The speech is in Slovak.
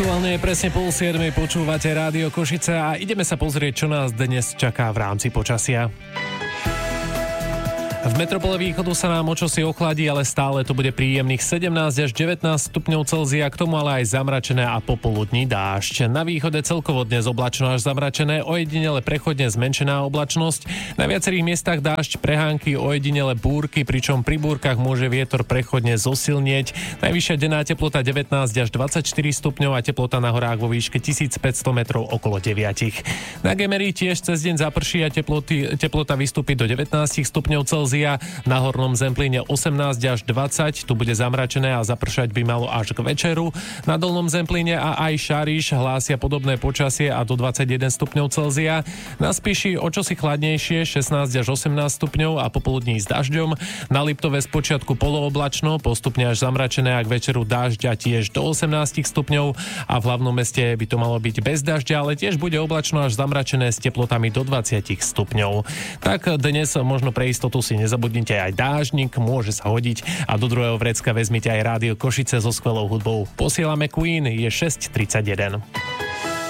Aktuálne je presne 6:30, počúvate Rádio Košice a ideme sa pozrieť, čo nás dnes čaká v rámci počasia. V metropole východu sa nám očosi ochladí, ale stále to bude príjemných 17 až 19 stupňov Celzia, k tomu ale aj zamračené a popoludní dážď. Na východe celkovo dnes oblačno až zamračené, ojedinele prechodne zmenšená oblačnosť. Na viacerých miestach dážď, prehánky, ojedinele búrky, pričom pri búrkach môže vietor prechodne zosilnieť. Najvyššia denná teplota 19 až 24 stupňov a teplota na horách vo výške 1500 metrov okolo 9. Na Gemery tiež cez deň zaprší a teplota vystúpi do 19 stupňov Celzia. Na Hornom Zemplíne 18 až 20, tu bude zamračené a zapršať by malo až k večeru. Na Dolnom Zemplíne a aj Šariš hlásia podobné počasie a do 21 stupňov Celzia. Na Spiši o čosi chladnejšie 16 až 18 stupňov a popoludní s dažďom. Na Liptove spočiatku polooblačno, postupne až zamračené a k večeru dažďa tiež do 18 stupňov a v hlavnom meste by to malo byť bez dažďa, ale tiež bude oblačno až zamračené s teplotami do 20 stupňov. Tak dnes možno pre istotu si nezabudnite aj dážnik, môže sa hodiť a do druhého vrecka vezmite aj Rádio Košice so skvelou hudbou. Posielame Queen, je 6:31.